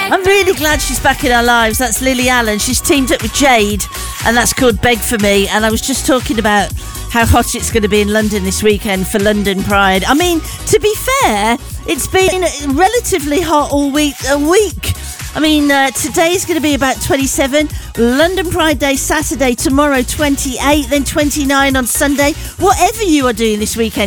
I'm really glad she's back in our lives. That's Lily Allen. She's teamed up with Jade, and that's called Beg For Me. And I was just talking about how hot it's going to be in London this weekend for London Pride. I mean, to be fair, it's been relatively hot all week. I mean, today's going to be about 27. London Pride Day Saturday, tomorrow 28, then 29 on Sunday. Whatever you are doing this weekend,